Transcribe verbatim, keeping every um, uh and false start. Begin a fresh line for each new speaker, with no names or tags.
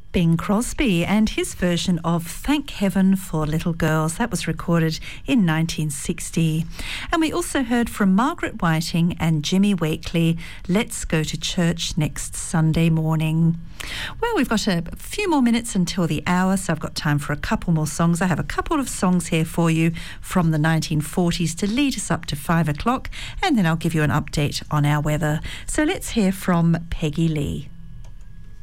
Bing Crosby and his version of Thank Heaven for Little Girls. That was recorded in nineteen sixty. And we also heard from Margaret Whiting and Jimmy Wakely, Let's Go to Church Next Sunday Morning. Well, we've got a few more minutes until the hour, so I've got time for a couple more songs. I have a couple of songs here for you from the nineteen forties to lead us up to five o'clock, and then I'll give you an update on our weather. So let's hear from Peggy Lee.